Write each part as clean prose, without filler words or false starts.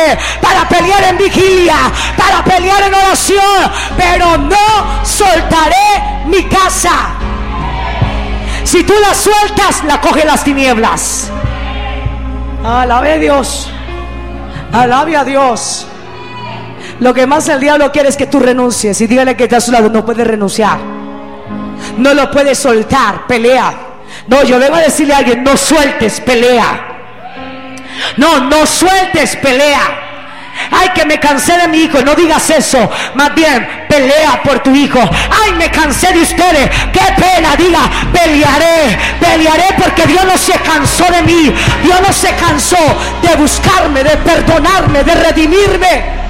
tarde, para pelear en vigilia, para pelear en oración, pero no soltaré mi casa. Si tú la sueltas, la cogen las tinieblas. Alabe a Dios, alabe a Dios. Lo que más el diablo quiere es que tú renuncies. Y dígale que está a su lado: no puedes renunciar, no lo puedes soltar. Pelea. No, yo vengo a decirle a alguien: no sueltes, pelea. No sueltes, pelea. Ay, que me cansé de mi hijo. No digas eso, más bien pelea por tu hijo. Ay, me cansé de ustedes. Qué pena. Diga: pelearé porque Dios no se cansó de mí. Dios no se cansó de buscarme, de perdonarme, de redimirme.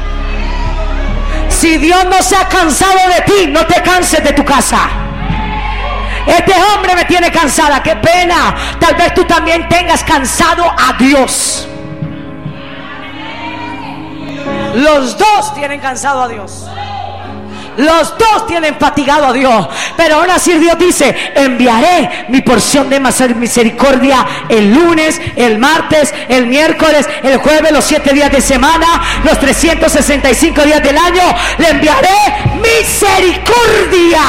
Si Dios no se ha cansado de ti, no te canses de tu casa. Este hombre me tiene cansada. Qué pena. Tal vez tú también tengas cansado a Dios. Los dos tienen cansado a Dios. Los dos tienen fatigado a Dios. Pero aún así Dios dice: enviaré mi porción de misericordia el lunes, el martes, el miércoles, el jueves, los 7 días de semana, los 365 días del año. Le enviaré misericordia.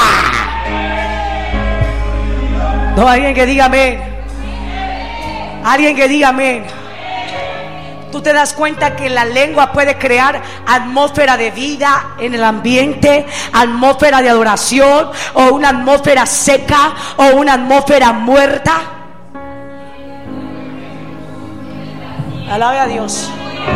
No, alguien que diga amén. Alguien que diga amén. Tú te das cuenta que la lengua puede crear atmósfera de vida en el ambiente, atmósfera de adoración, o una atmósfera seca, o una atmósfera muerta. Alabe a Dios.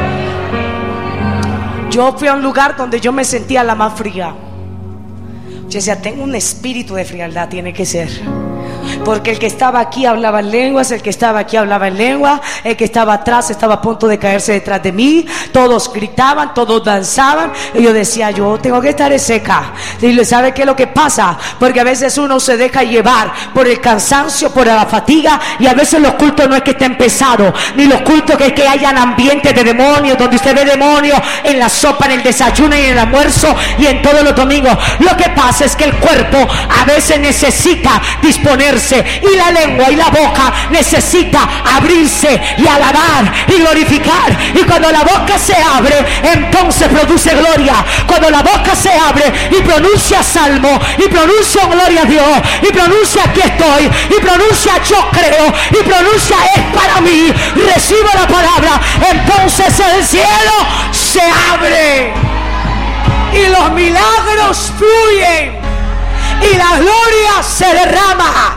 Yo fui a un lugar donde yo me sentía la más fría. Yo decía: tengo un espíritu de frialdad, tiene que ser. Porque el que estaba aquí hablaba en lenguas, el que estaba aquí hablaba en lengua, el que estaba atrás estaba a punto de caerse detrás de mí. Todos gritaban, todos danzaban. Y yo decía: yo tengo que estar seca. Y ¿sabe qué es lo que pasa? Porque a veces uno se deja llevar por el cansancio, por la fatiga. Y a veces los cultos no es que estén pesados, ni los cultos que hayan ambientes de demonios, donde usted ve demonios en la sopa, en el desayuno y en el almuerzo y en todos los domingos. Lo que pasa es que el cuerpo a veces necesita disponerse, y la lengua y la boca necesita abrirse y alabar y glorificar. Y cuando la boca se abre, entonces produce gloria. Cuando la boca se abre y pronuncia salmo, y pronuncia gloria a Dios, y pronuncia aquí estoy, y pronuncia yo creo, y pronuncia es para mí, recibo la palabra, entonces el cielo se abre y los milagros fluyen y la gloria se derrama.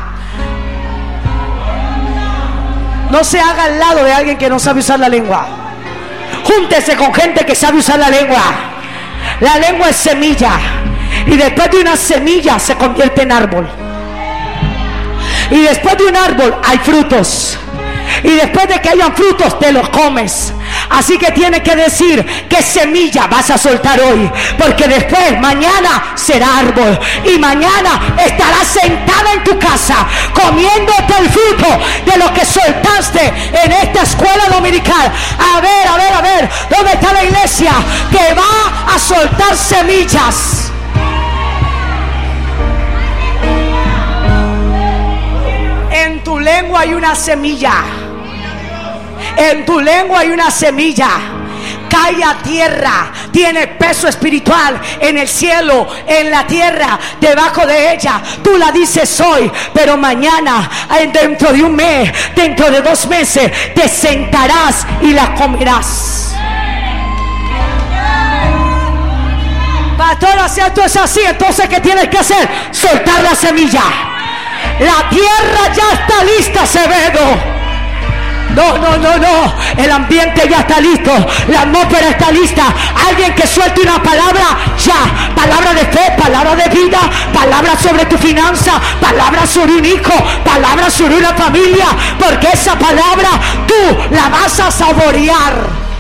No se haga al lado de alguien que no sabe usar la lengua. Júntese con gente que sabe usar la lengua. La lengua es semilla, y después de una semilla se convierte en árbol, y después de un árbol hay frutos, y después de que hayan frutos te los comes. Así que tiene que decir qué semilla vas a soltar hoy, porque después mañana será árbol, y mañana estarás sentada en tu casa comiéndote el fruto de lo que soltaste en esta escuela dominical. A ver, ¿dónde está la iglesia que va a soltar semillas? En tu lengua hay una semilla. En tu lengua hay una semilla. Cae a tierra, tiene peso espiritual en el cielo, en la tierra, debajo de ella. Tú la dices hoy, pero mañana, dentro de un mes, dentro de 2 meses, te sentarás y la comerás. Pastor, si esto es así, entonces ¿qué tienes que hacer? Soltar la semilla. La tierra ya está lista, Acevedo. No, el ambiente ya está listo, la atmósfera está lista. Alguien que suelte una palabra ya, palabra de fe, palabra de vida, palabra sobre tu finanza, palabra sobre un hijo, palabra sobre una familia, porque esa palabra tú la vas a saborear.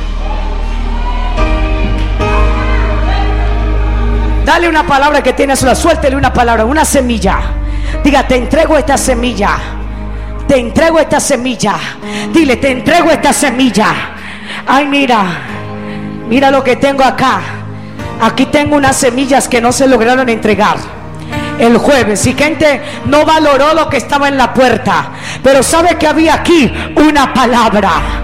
Dale una palabra que tienes, suéltele una palabra, una semilla. Diga: te entrego esta semilla. Te entrego esta semilla. Dile: te entrego esta semilla. Ay, mira lo que tengo acá. Aquí tengo unas semillas que no se lograron entregar el jueves, y gente no valoró lo que estaba en la puerta, pero sabe que había aquí una palabra.